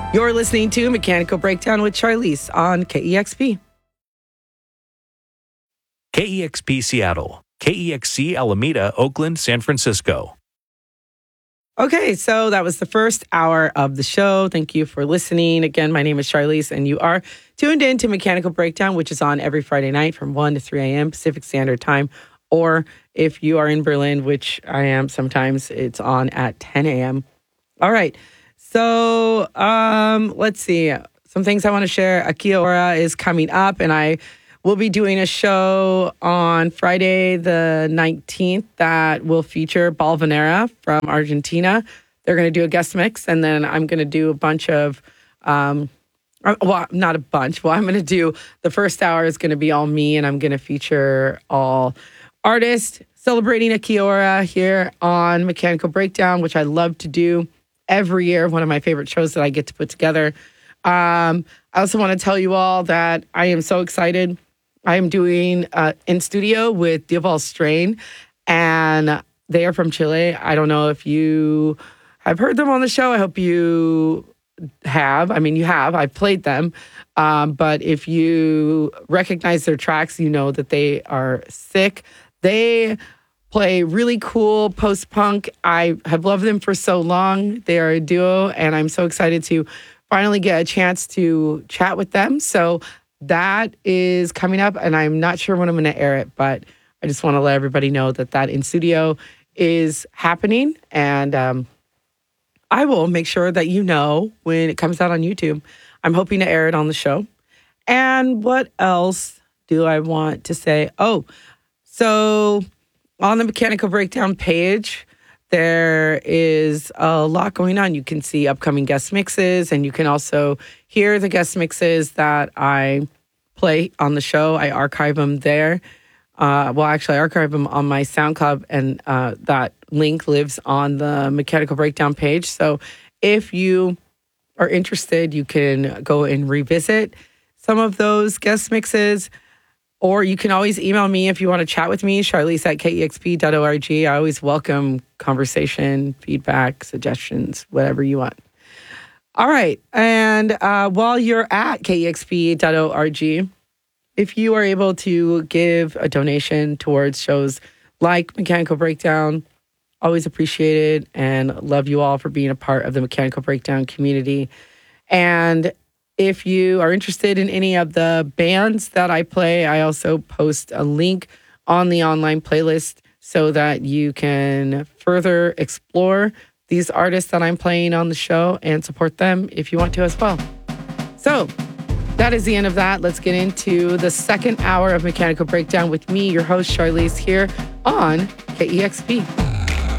You're listening to Mechanical Breakdown with Charlize on KEXP. KEXP Seattle, KEXC Alameda, Oakland, San Francisco. Okay, so that was the first hour of the show. Thank you for listening. Again, my name is Charlize, and you are tuned in to Mechanical Breakdown, which is on every Friday night from 1 to 3 a.m. Pacific Standard Time. Or if you are in Berlin, which I am sometimes, it's on at 10 a.m. All right. So let's see. Some things I want to share. Kia Ora is coming up, and I will be doing a show on Friday the 19th that will feature Balvanera from Argentina. They're going to do a guest mix, and then I'm going to do a bunch of, not a bunch. Well, I'm going to do, the first hour is going to be all me, and I'm going to feature all artists celebrating a Kia Ora here on Mechanical Breakdown, which I love to do every year, one of my favorite shows that I get to put together. I also want to tell you all that I am so excited. I am doing in studio with Dioval Strain, and they are from Chile. I don't know if you have heard them on the show. I hope you have. I mean, you have. I've played them. But if you recognize their tracks, you know that they are sick. They play really cool post-punk. I have loved them for so long. They are a duo, and I'm so excited to finally get a chance to chat with them. So that is coming up, and I'm not sure when I'm going to air it, but I just want to let everybody know that in studio is happening, and I will make sure that you know when it comes out on YouTube. I'm hoping to air it on the show. And what else do I want to say? Oh, so on the Mechanical Breakdown page, there is a lot going on. You can see upcoming guest mixes, and you can also hear the guest mixes that I play on the show. I archive them there. I archive them on my SoundCloud, and that link lives on the Mechanical Breakdown page. So if you are interested, you can go and revisit some of those guest mixes. Or you can always email me if you want to chat with me, charlize@kexp.org. I always welcome conversation, feedback, suggestions, whatever you want. All right. And while you're at kexp.org, if you are able to give a donation towards shows like Mechanical Breakdown, always appreciate it, and love you all for being a part of the Mechanical Breakdown community. And if you are interested in any of the bands that I play, I also post a link on the online playlist so that you can further explore these artists that I'm playing on the show and support them if you want to as well. So that is the end of that. Let's get into the second hour of Mechanical Breakdown with me, your host, Charlize, here on KEXP.